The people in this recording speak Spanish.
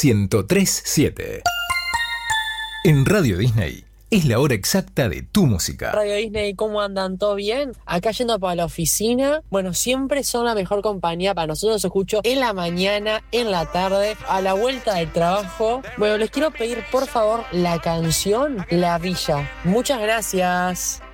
103.7. En Radio Disney es la hora exacta de tu música. Radio Disney, ¿cómo andan? ¿Todo bien? Acá yendo para la oficina. Bueno, siempre son la mejor compañía para nosotros. Los escucho en la mañana, en la tarde, a la vuelta del trabajo. Bueno, les quiero pedir por favor la canción La Villa. Muchas gracias.